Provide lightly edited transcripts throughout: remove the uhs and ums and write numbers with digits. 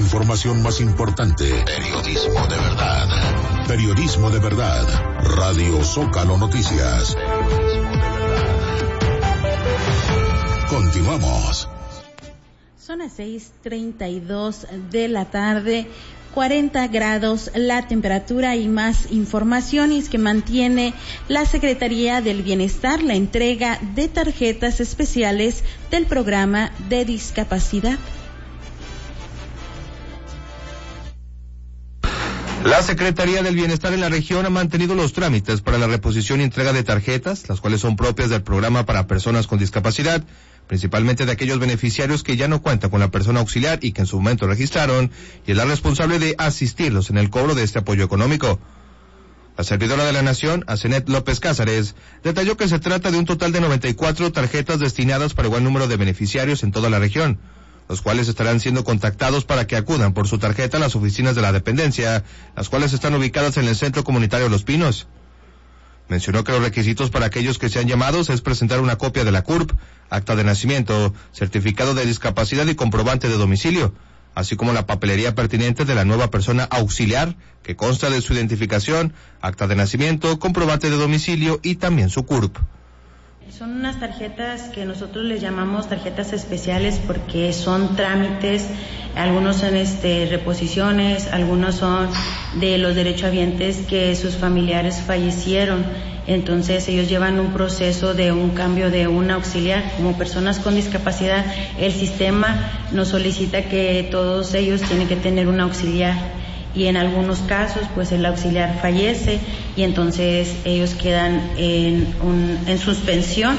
información más importante. Periodismo de verdad. Periodismo de verdad. Radio Zócalo Noticias. Continuamos. Son las 6:32 de la tarde, 40 grados la temperatura y más información, y es que mantiene la Secretaría del Bienestar la entrega de tarjetas especiales del programa de discapacidad. La Secretaría del Bienestar en la región ha mantenido los trámites para la reposición y entrega de tarjetas, las cuales son propias del programa para personas con discapacidad, principalmente de aquellos beneficiarios que ya no cuentan con la persona auxiliar y que en su momento registraron, y es la responsable de asistirlos en el cobro de este apoyo económico. La servidora de la Nación, Asenet López Cázares, detalló que se trata de un total de 94 tarjetas destinadas para igual número de beneficiarios en toda la región, los cuales estarán siendo contactados para que acudan por su tarjeta a las oficinas de la dependencia, las cuales están ubicadas en el Centro Comunitario Los Pinos. Mencionó que los requisitos para aquellos que sean llamados es presentar una copia de la CURP, acta de nacimiento, certificado de discapacidad y comprobante de domicilio, así como la papelería pertinente de la nueva persona auxiliar, que consta de su identificación, acta de nacimiento, comprobante de domicilio y también su CURP. Son unas tarjetas que nosotros les llamamos tarjetas especiales porque son trámites, algunos son reposiciones, algunos son de los derechohabientes que sus familiares fallecieron. Entonces ellos llevan un proceso de un cambio de un auxiliar. Como personas con discapacidad, el sistema nos solicita que todos ellos tienen que tener un auxiliar. Y en algunos casos pues el auxiliar fallece y entonces ellos quedan en suspensión.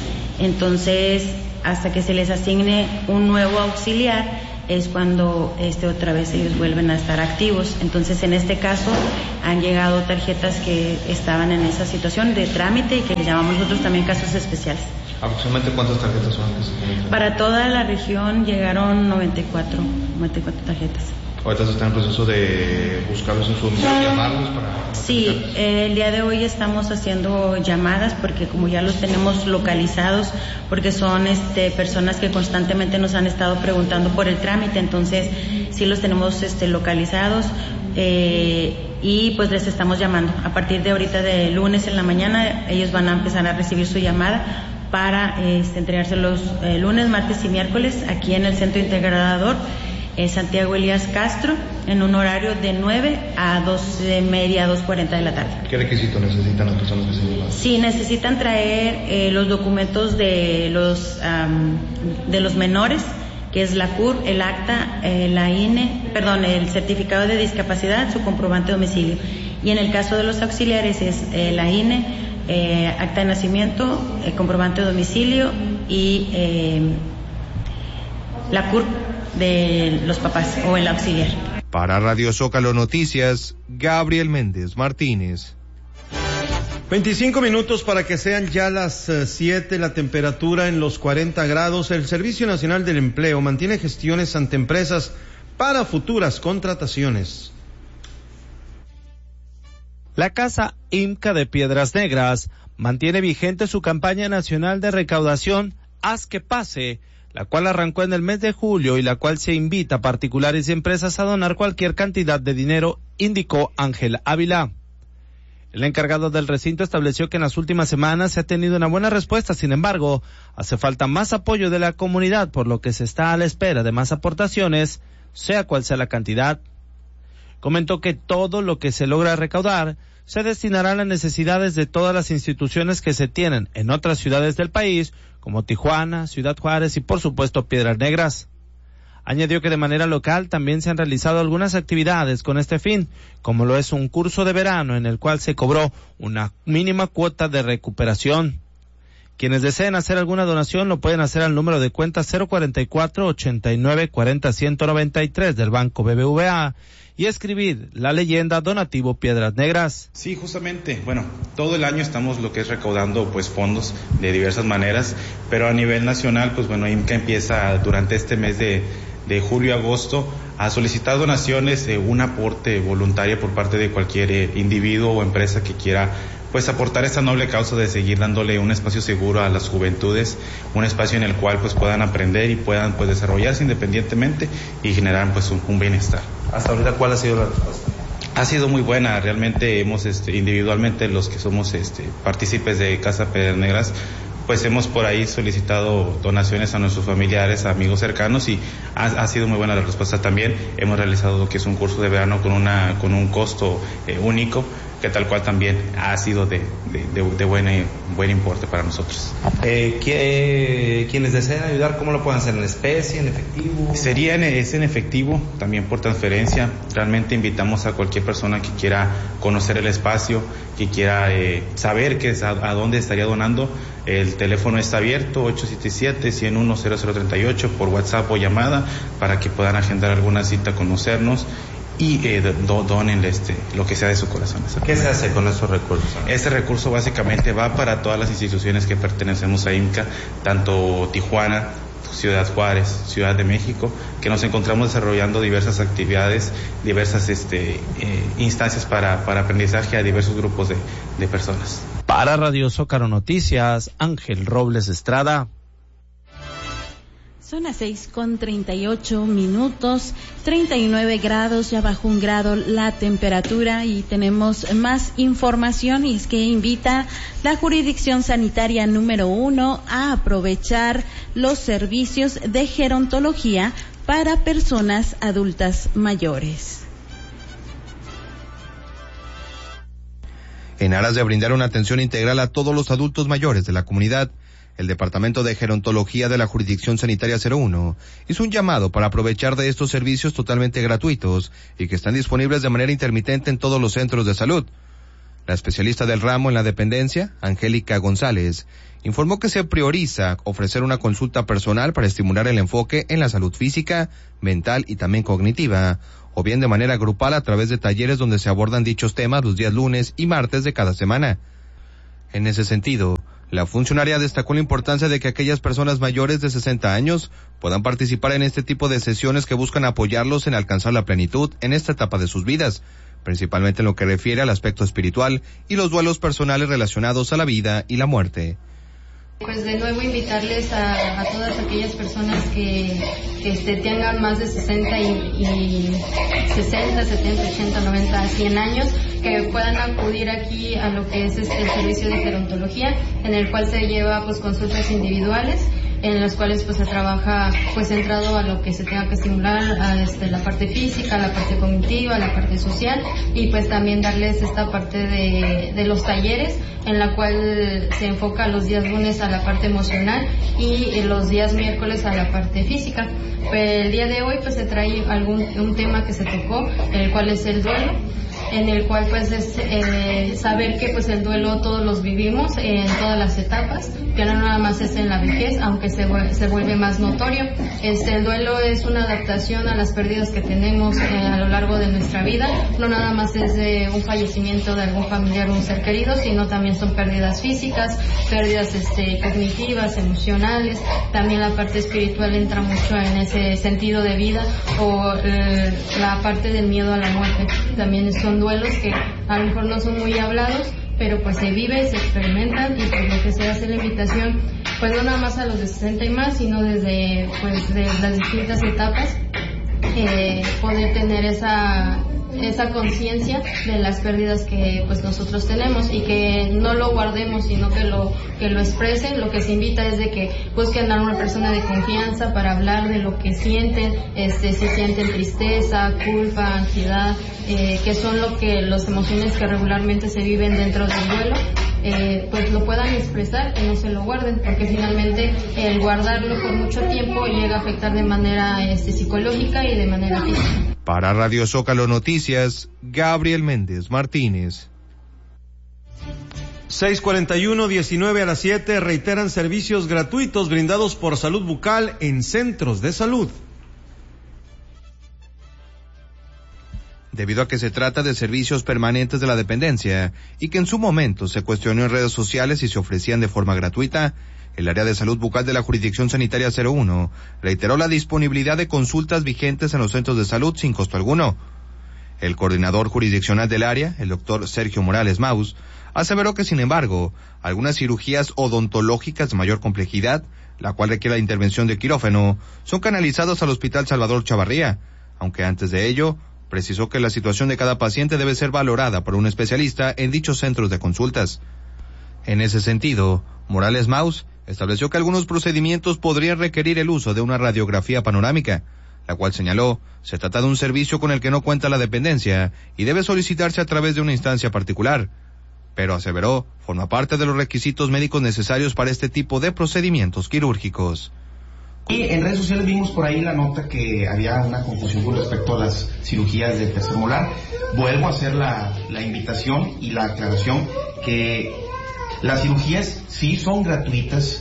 Entonces hasta que se les asigne un nuevo auxiliar es cuando otra vez ellos vuelven a estar activos. Entonces en este caso han llegado tarjetas que estaban en esa situación de trámite y que le llamamos nosotros también casos especiales. ¿Aproximadamente cuántas tarjetas son? Para toda la región llegaron 94 tarjetas. ¿Ahorita se está en proceso de buscarlos en su domicilio, llamarlos para...? Sí, el día de hoy estamos haciendo llamadas porque como ya los tenemos localizados, porque son personas que constantemente nos han estado preguntando por el trámite, entonces sí los tenemos localizados y pues les estamos llamando. A partir de ahorita de lunes en la mañana ellos van a empezar a recibir su llamada para entregárselos lunes, martes y miércoles aquí en el Centro Integrador Santiago Elías Castro, en un horario de 9 a 2:30, 2:40 de la tarde. ¿Qué requisitos necesitan las personas que se llevan? Sí, necesitan traer los documentos de los menores, que es la CURP, el acta, la INE, el certificado de discapacidad, su comprobante de domicilio. Y en el caso de los auxiliares es la INE, acta de nacimiento, comprobante de domicilio y la CURP de los papás o el auxiliar. Para Radio Zócalo Noticias, Gabriel Méndez Martínez. 25 minutos para que sean ya las 7, la temperatura en los 40 grados. El Servicio Nacional del Empleo mantiene gestiones ante empresas para futuras contrataciones. La Casa IMCA de Piedras Negras mantiene vigente su campaña nacional de recaudación Haz que Pase, la cual arrancó en el mes de julio y la cual se invita a particulares y empresas a donar cualquier cantidad de dinero, indicó Ángel Ávila. El encargado del recinto estableció que en las últimas semanas se ha tenido una buena respuesta, sin embargo, hace falta más apoyo de la comunidad, por lo que se está a la espera de más aportaciones, sea cual sea la cantidad. Comentó que todo lo que se logra recaudar se destinará a las necesidades de todas las instituciones que se tienen en otras ciudades del país, como Tijuana, Ciudad Juárez y por supuesto Piedras Negras. Añadió que de manera local también se han realizado algunas actividades con este fin, como lo es un curso de verano en el cual se cobró una mínima cuota de recuperación. Quienes deseen hacer alguna donación lo pueden hacer al número de cuenta 044-8940-193 del Banco BBVA y escribir la leyenda Donativo Piedras Negras. Sí, justamente, todo el año estamos lo que es recaudando fondos de diversas maneras, pero a nivel nacional, IMCA empieza durante este mes de julio-agosto a solicitar donaciones, un aporte voluntario por parte de cualquier individuo o empresa que quiera pues aportar esta noble causa de seguir dándole un espacio seguro a las juventudes, un espacio en el cual pues puedan aprender y puedan pues desarrollarse independientemente y generar pues un bienestar. Hasta ahorita, ¿cuál ha sido la respuesta? Ha sido muy buena, realmente hemos individualmente los que somos partícipes de Casa Piedras Negras, pues hemos por ahí solicitado donaciones a nuestros familiares, a amigos cercanos, y ha sido muy buena la respuesta también. Hemos realizado lo que es un curso de verano con un costo único, que tal cual también ha sido de buen importe para nosotros. Quienes deseen ayudar, ¿cómo lo pueden hacer? ¿En especie, en efectivo? Es en efectivo, también por transferencia. Realmente invitamos a cualquier persona que quiera conocer el espacio, que quiera saber a dónde estaría donando. El teléfono está abierto, 877-101-0038, por WhatsApp o llamada, para que puedan agendar alguna cita, conocernos y donen lo que sea de su corazón. ¿Qué se hace con esos recursos? Ese recurso básicamente va para todas las instituciones que pertenecemos a IMCA, tanto Tijuana, Ciudad Juárez, Ciudad de México, que nos encontramos desarrollando diversas actividades, diversas instancias para aprendizaje a diversos grupos de personas. Para Radio Zócalo Noticias, Ángel Robles Estrada. Son las 6:38, 39 grados, ya bajó 1 grado la temperatura, y tenemos más información, y es que invita la Jurisdicción Sanitaria número 1 a aprovechar los servicios de gerontología para personas adultas mayores. En aras de brindar una atención integral a todos los adultos mayores de la comunidad, el Departamento de Gerontología de la Jurisdicción Sanitaria 01 hizo un llamado para aprovechar de estos servicios totalmente gratuitos y que están disponibles de manera intermitente en todos los centros de salud. La especialista del ramo en la dependencia, Angélica González, informó que se prioriza ofrecer una consulta personal para estimular el enfoque en la salud física, mental y también cognitiva, o bien de manera grupal a través de talleres donde se abordan dichos temas los días lunes y martes de cada semana. En ese sentido, la funcionaria destacó la importancia de que aquellas personas mayores de 60 años puedan participar en este tipo de sesiones que buscan apoyarlos en alcanzar la plenitud en esta etapa de sus vidas, principalmente en lo que refiere al aspecto espiritual y los duelos personales relacionados a la vida y la muerte. Pues de nuevo invitarles a todas aquellas personas que tengan más de 60 y 60, 70, 80, 90, 100 años, que puedan acudir aquí a lo que es el servicio de gerontología, en el cual se lleva pues consultas individuales, en los cuales pues se trabaja pues centrado a lo que se tenga que estimular, a la parte física, la parte cognitiva, la parte social, y pues también darles esta parte de los talleres, en la cual se enfoca los días lunes a la parte emocional y los días miércoles a la parte física. El día de hoy pues se trae un tema que se tocó, el cual es el duelo, en el cual pues es saber que pues el duelo todos los vivimos en todas las etapas, que no nada más es en la vejez, aunque se vuelve más notorio. El duelo es una adaptación a las pérdidas que tenemos a lo largo de nuestra vida, no nada más es de un fallecimiento de algún familiar o un ser querido, sino también son pérdidas físicas, pérdidas cognitivas, emocionales, también la parte espiritual entra mucho en ese sentido de vida, o la parte del miedo a la muerte, también son duelos que a lo mejor no son muy hablados, pero pues se viven, se experimentan, y pues lo que se hace la invitación, pues no nada más a los de 60 y más, sino desde pues de las distintas etapas, poder tener esa conciencia de las pérdidas que pues nosotros tenemos, y que no lo guardemos, sino que lo expresen. Lo que se invita es de que busquen a una persona de confianza para hablar de lo que sienten, si sienten tristeza, culpa, ansiedad, que son las emociones que regularmente se viven dentro del duelo, pues lo puedan expresar, que no se lo guarden, porque finalmente el guardarlo por mucho tiempo llega a afectar de manera psicológica y de manera física. Para Radio Zócalo Noticias, Gabriel Méndez Martínez. 6:41, 19 a las 7, reiteran servicios gratuitos brindados por Salud Bucal en centros de salud. Debido a que se trata de servicios permanentes de la dependencia y que en su momento se cuestionó en redes sociales si se ofrecían de forma gratuita, el área de salud bucal de la Jurisdicción Sanitaria 01 reiteró la disponibilidad de consultas vigentes en los centros de salud sin costo alguno. El coordinador jurisdiccional del área, el doctor Sergio Morales Maus, Aseveró que, sin embargo, algunas cirugías odontológicas de mayor complejidad, la cual requiere la intervención de quirófano, son canalizados al Hospital Salvador Chavarría, aunque antes de ello, precisó que la situación de cada paciente debe ser valorada por un especialista en dichos centros de consultas. En ese sentido, Morales Maus estableció que algunos procedimientos podrían requerir el uso de una radiografía panorámica, la cual señaló se trata de un servicio con el que no cuenta la dependencia y debe solicitarse a través de una instancia particular, pero aseveró forma parte de los requisitos médicos necesarios para este tipo de procedimientos quirúrgicos. Y en redes sociales vimos por ahí la nota que había una confusión con respecto a las cirugías de tercer molar. Vuelvo a hacer la invitación y la aclaración que las cirugías sí son gratuitas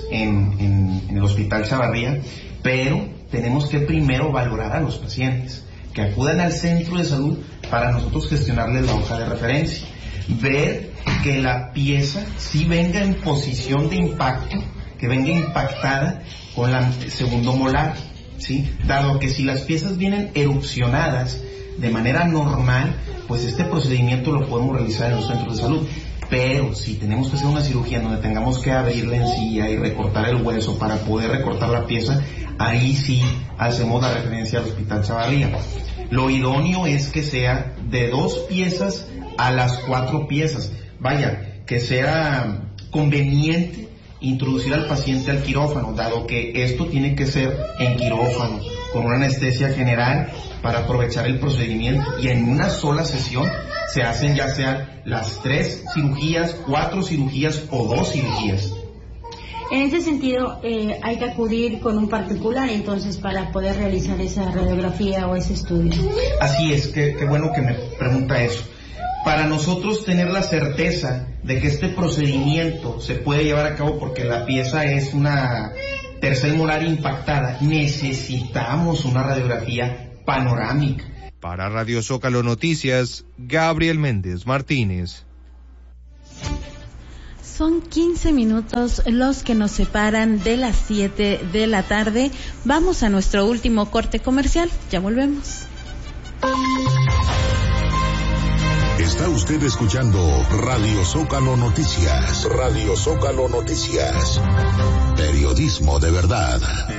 en el Hospital Chavarría, pero tenemos que primero valorar a los pacientes que acudan al centro de salud para nosotros gestionarles la hoja de referencia, ver que la pieza sí venga en posición de impacto, que venga impactada con la segundo molar, ¿sí? Dado que si las piezas vienen erupcionadas de manera normal, pues este procedimiento lo podemos realizar en los centros de salud. Pero si tenemos que hacer una cirugía donde tengamos que abrir la encía y recortar el hueso para poder recortar la pieza, ahí sí hacemos la referencia al Hospital Chavarría. Lo idóneo es que sea de 2 piezas a las 4 piezas. Vaya, que sea conveniente introducir al paciente al quirófano, dado que esto tiene que ser en quirófano, con una anestesia general para aprovechar el procedimiento, y en una sola sesión se hacen ya sea las 3 cirugías, 4 cirugías o 2 cirugías. En ese sentido, hay que acudir con un particular, entonces, para poder realizar esa radiografía o ese estudio. Así es, qué bueno que me pregunta eso. Para nosotros tener la certeza de que este procedimiento se puede llevar a cabo porque la pieza es una tercer molar impactada, necesitamos una radiografía panorámica. Para Radio Zócalo Noticias, Gabriel Méndez Martínez. Son 15 minutos los que nos separan de las 7 de la tarde. Vamos a nuestro último corte comercial. Ya volvemos. Está usted escuchando Radio Zócalo Noticias. Radio Zócalo Noticias. Periodismo de verdad.